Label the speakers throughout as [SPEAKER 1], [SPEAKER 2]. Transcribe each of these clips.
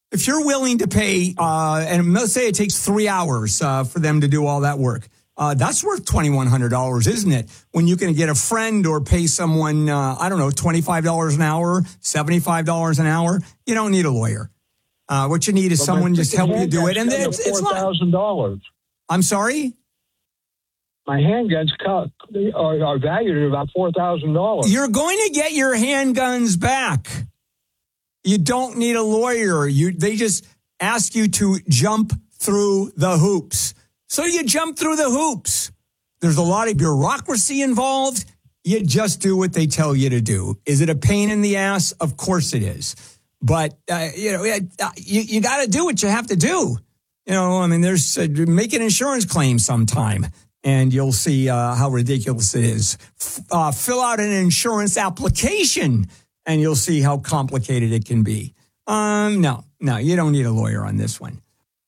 [SPEAKER 1] If you're willing to pay, and let's say it takes 3 hours for them to do all that work, that's worth $2,100, isn't it? When you can get a friend or pay someone, $25 an hour, $75 an hour, you don't need a lawyer. What you need is someone just help you do it. And it's
[SPEAKER 2] $4,000.
[SPEAKER 1] I'm sorry?
[SPEAKER 2] My handguns are valued at about $4,000.
[SPEAKER 1] You're going to get your handguns back. You don't need a lawyer. They just ask you to jump through the hoops. So you jump through the hoops. There's a lot of bureaucracy involved. You just do what they tell you to do. Is it a pain in the ass? Of course it is. But, you got to do what you have to do. There's make an insurance claim sometime, and you'll see how ridiculous it is. Fill out an insurance application, and you'll see how complicated it can be. No, you don't need a lawyer on this one.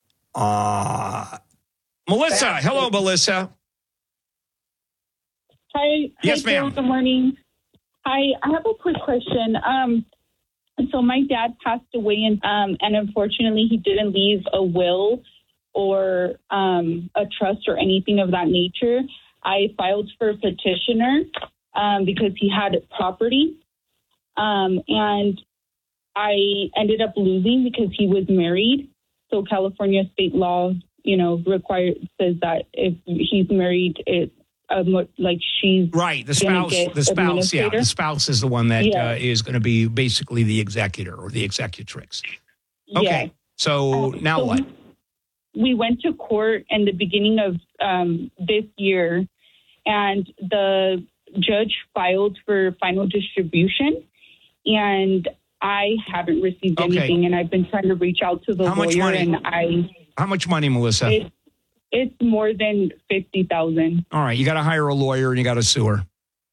[SPEAKER 3] Melissa. Hello, Melissa.
[SPEAKER 4] Hi.
[SPEAKER 3] Yes, ma'am.
[SPEAKER 4] Good morning. Hi. I have a quick question. So my dad passed away, and unfortunately, he didn't leave a will or a trust or anything of that nature. I filed for a petitioner because he had property, and I ended up losing because he was married. So California state law, says that if he's married, she's
[SPEAKER 3] right. The spouse, yeah. The spouse is the one that is going to be basically the executor or the executrix. Okay.
[SPEAKER 4] Yeah.
[SPEAKER 3] So now what?
[SPEAKER 4] We went to court in the beginning of this year, and the judge filed for final distribution, and I haven't received anything, and I've been trying to reach out to the lawyer.
[SPEAKER 3] Much money? How much money, Melissa?
[SPEAKER 4] It's more than $50,000.
[SPEAKER 3] All right, you got to hire a lawyer and you got to sue her.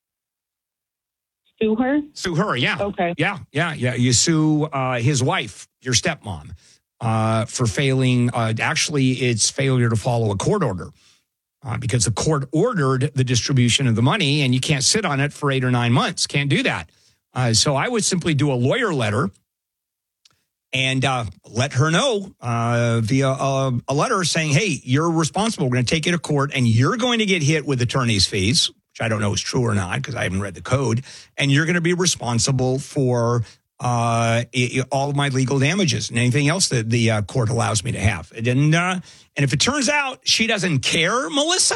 [SPEAKER 4] Sue her?
[SPEAKER 3] Sue her, yeah.
[SPEAKER 4] Okay.
[SPEAKER 3] Yeah. You sue his wife, your stepmom, for failing. Actually, it's failure to follow a court order because the court ordered the distribution of the money, and you can't sit on it for 8 or 9 months. Can't do that. So I would simply do a lawyer letter and let her know via a letter saying, hey, you're responsible. We're going to take you to court, and you're going to get hit with attorney's fees, which I don't know is true or not because I haven't read the code, and you're going to be responsible for all of my legal damages and anything else that the court allows me to have. And if it turns out she doesn't care, Melissa,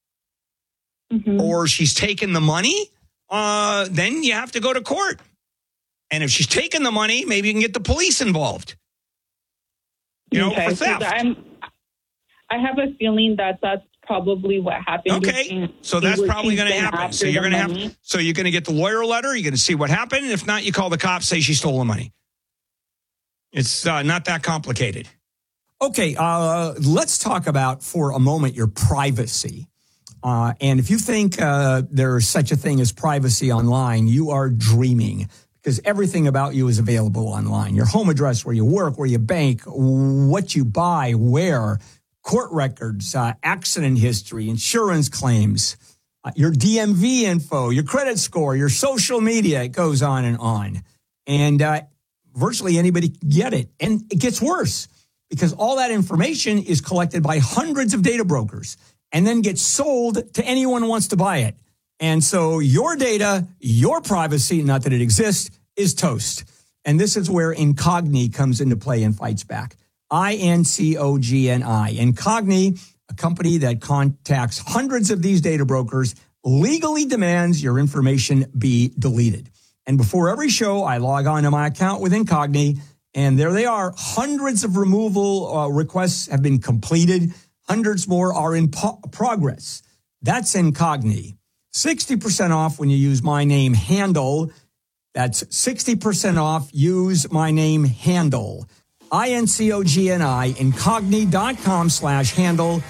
[SPEAKER 3] or she's taken the money, then you have to go to court. And if she's taking the money, maybe you can get the police involved. For theft.
[SPEAKER 4] I have a feeling that that's probably what happened.
[SPEAKER 3] Okay, so that's probably going to happen. So you're going to get the lawyer letter. You're going to see what happened. If not, you call the cops, say she stole the money. It's not that complicated.
[SPEAKER 1] Okay, let's talk about for a moment your privacy. And if you think there's such a thing as privacy online, you are dreaming. Because everything about you is available online. Your home address, where you work, where you bank, what you buy, where, court records, accident history, insurance claims, your DMV info, your credit score, your social media. It goes on and on. And virtually anybody can get it. And it gets worse because all that information is collected by hundreds of data brokers and then gets sold to anyone who wants to buy it. And so your data, your privacy, not that it exists, is toast. And this is where Incogni comes into play and fights back. INCOGNI. Incogni, a company that contacts hundreds of these data brokers, legally demands your information be deleted. And before every show, I log on to my account with Incogni, and there they are. Hundreds of removal requests have been completed. Hundreds more are in progress. That's Incogni. 60% off when you use my name Handle. That's 60% off. Use my name Handle. INCOGNI, Incogni.com/handle,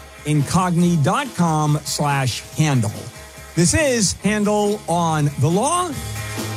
[SPEAKER 1] Incogni.com/handle. This is Handle on the Law.